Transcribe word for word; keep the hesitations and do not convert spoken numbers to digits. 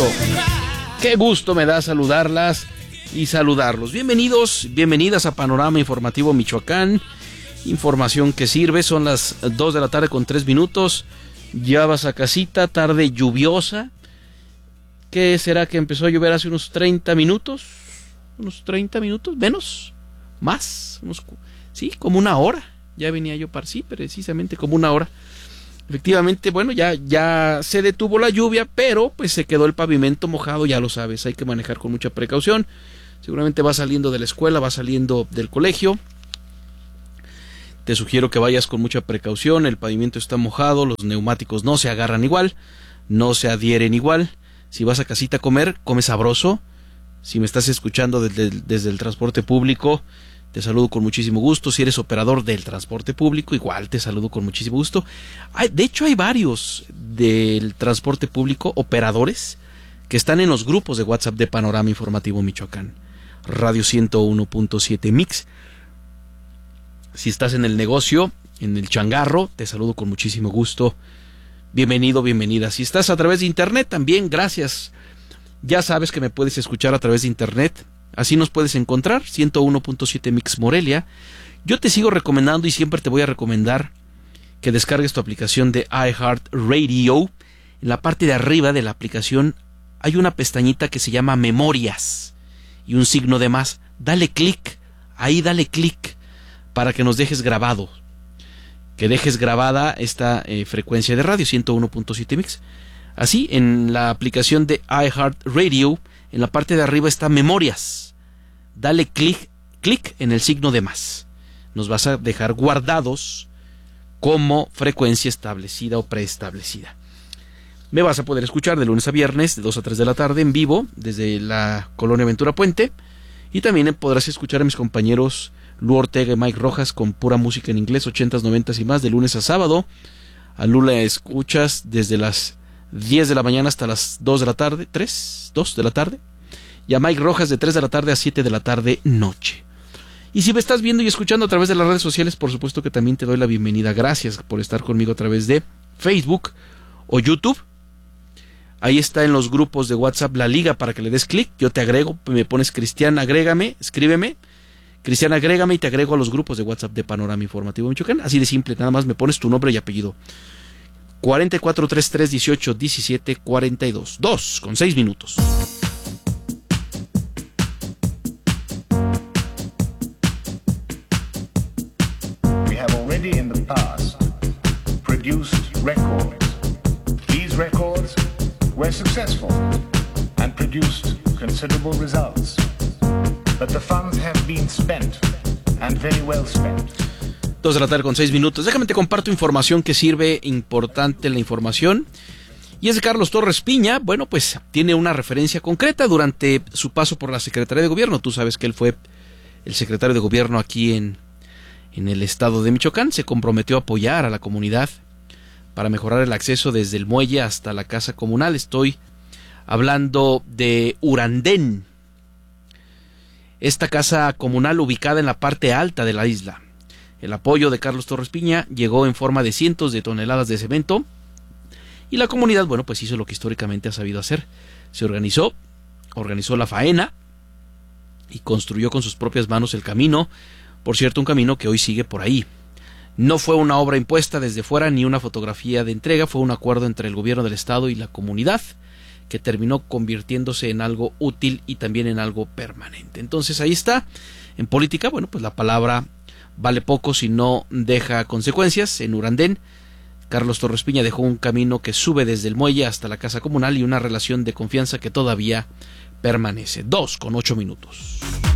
gusto, qué gusto me da saludarlas y saludarlos. Bienvenidos, bienvenidas a Panorama Informativo Michoacán. Información que sirve, son las dos de la tarde con tres minutos. Ya vas a casita, tarde lluviosa. ¿Qué será que empezó a llover hace unos treinta minutos? ¿Unos treinta minutos? ¿Menos? ¿Más? Unos, sí, como una hora. Ya venía yo para sí, precisamente como una hora. Efectivamente, bueno, ya, ya se detuvo la lluvia, pero pues se quedó el pavimento mojado, ya lo sabes, hay que manejar con mucha precaución. Seguramente vas saliendo de la escuela, vas saliendo del colegio. Te sugiero que vayas con mucha precaución, el pavimento está mojado, los neumáticos no se agarran igual, no se adhieren igual. Si vas a casita a comer, come sabroso. Si me estás escuchando desde, desde el transporte público, te saludo con muchísimo gusto. Si eres operador del transporte público, igual te saludo con muchísimo gusto. Hay, de hecho, hay varios del transporte público, operadores, que están en los grupos de WhatsApp de Panorama Informativo Michoacán. Radio ciento uno punto siete Mix. Si estás en el negocio, en el changarro, te saludo con muchísimo gusto. Bienvenido, bienvenida. Si estás a través de internet, también gracias. Ya sabes que me puedes escuchar a través de internet. Así nos puedes encontrar, ciento uno punto siete Mix Morelia. Yo te sigo recomendando y siempre te voy a recomendar que descargues tu aplicación de iHeartRadio. En la parte de arriba de la aplicación hay una pestañita que se llama Memorias y un signo de más. Dale clic, ahí dale clic para que nos dejes grabado, que dejes grabada esta eh, frecuencia de radio, ciento uno punto siete Mix. Así, en la aplicación de iHeartRadio, en la parte de arriba está Memorias. Dale clic, clic en el signo de más. Nos vas a dejar guardados como frecuencia establecida o preestablecida. Me vas a poder escuchar de lunes a viernes, de dos a tres de la tarde, en vivo, desde la Colonia Ventura Puente. Y también podrás escuchar a mis compañeros Lu Ortega y Mike Rojas con pura música en inglés, ochentas, noventas y más, de lunes a sábado. A Lula escuchas desde las diez de la mañana hasta las dos de la tarde, tres, dos de la tarde. Y a Mike Rojas de tres de la tarde a siete de la tarde, noche. Y si me estás viendo y escuchando a través de las redes sociales, por supuesto que también te doy la bienvenida. Gracias por estar conmigo a través de Facebook o YouTube. Ahí está en los grupos de WhatsApp la liga para que le des clic. Yo te agrego, me pones Cristian, agrégame, escríbeme. Cristian, agrégame y te agrego a los grupos de WhatsApp de Panorama Informativo Michoacán. Así de simple, nada más me pones tu nombre y apellido. cuarenta y cuatro, treinta y tres, dieciocho, diecisiete, cuarenta y dos. dos con seis minutos. We have already in the past produced records. These records were successful and produced considerable results. But the funds have been spent and very well spent. dos de la tarde con seis minutos. Déjame te comparto información que sirve, importante la información. Y es de Carlos Torres Piña. Bueno, pues tiene una referencia concreta durante su paso por la Secretaría de Gobierno. Tú sabes que él fue el secretario de Gobierno aquí en, en el estado de Michoacán. Se comprometió a apoyar a la comunidad para mejorar el acceso desde el muelle hasta la casa comunal. Estoy hablando de Urandén, esta casa comunal ubicada en la parte alta de la isla. El apoyo de Carlos Torres Piña llegó en forma de cientos de toneladas de cemento y la comunidad, bueno, pues hizo lo que históricamente ha sabido hacer. Se organizó, organizó la faena y construyó con sus propias manos el camino. Por cierto, un camino que hoy sigue por ahí. No fue una obra impuesta desde fuera ni una fotografía de entrega, fue un acuerdo entre el gobierno del estado y la comunidad que terminó convirtiéndose en algo útil y también en algo permanente. Entonces ahí está. En política, bueno, pues la palabra vale poco si no deja consecuencias. En Urandén, Carlos Torres Piña dejó un camino que sube desde el muelle hasta la casa comunal y una relación de confianza que todavía permanece. Dos con ocho minutos.